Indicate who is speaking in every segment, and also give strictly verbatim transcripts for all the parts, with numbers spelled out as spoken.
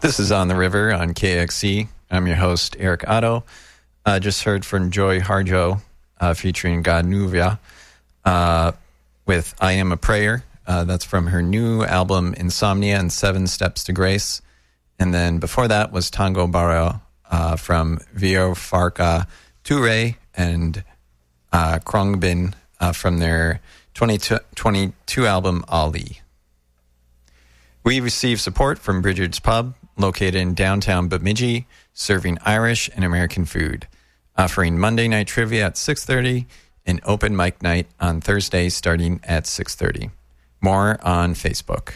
Speaker 1: This is On the River on K X C. I'm your host, Eric Otto. Uh, just heard from Joy Harjo uh, featuring God Nuvia uh, with I Am a Prayer. Uh, that's from her new album, Insomnia and Seven Steps to Grace. And then before that was Tango Barrio uh, from Vio Farka Toure and uh, Krongbin uh, from their twenty twenty-two album, Ali. We receive support from Bridget's Pub, located in downtown Bemidji, serving Irish and American food, offering Monday night trivia at six thirty and open mic night on Thursday starting at six thirty. More on Facebook.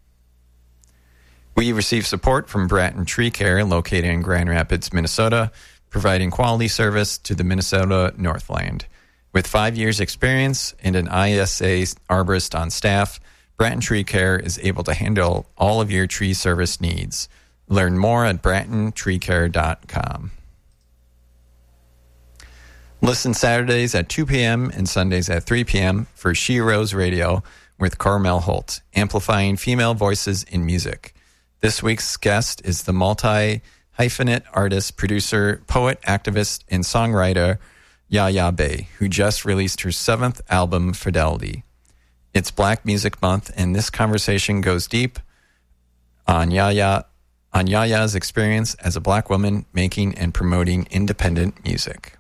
Speaker 1: We receive support from Bratton Tree Care, located in Grand Rapids, Minnesota, providing quality service to the Minnesota Northland. With five years' experience and an I S A arborist on staff, Bratton Tree Care is able to handle all of your tree service needs. Learn more at bratton tree care dot com. Listen Saturdays at two p.m. and Sundays at three p.m. for She Rose Radio with Carmel Holt, amplifying female voices in music. This week's guest is the multi-hyphenate artist, producer, poet, activist, and songwriter Yaya Bay, who just released her seventh album, Fidelity. It's Black Music Month, and this conversation goes deep on Yaya, on Yaya's experience as a Black woman making and promoting independent music.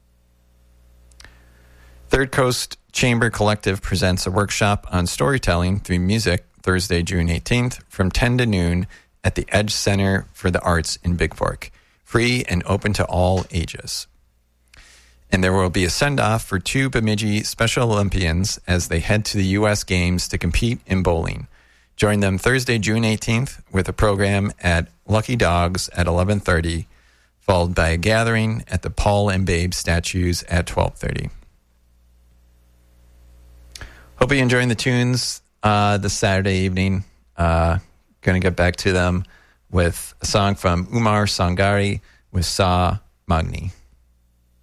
Speaker 1: Third Coast Chamber Collective presents a workshop on storytelling through music Thursday, June eighteenth from ten to noon at the Edge Center for the Arts in Big Fork, free and open to all ages. And there will be a send-off for two Bemidji Special Olympians as they head to the U S Games to compete in bowling. Join them Thursday, June eighteenth, with a program at Lucky Dogs at eleven thirty, followed by a gathering at the Paul and Babe statues at twelve thirty. Hope you're enjoying the tunes uh, this Saturday evening. Uh, going to get back to them with a song from Umar Sangari with Sa Magni.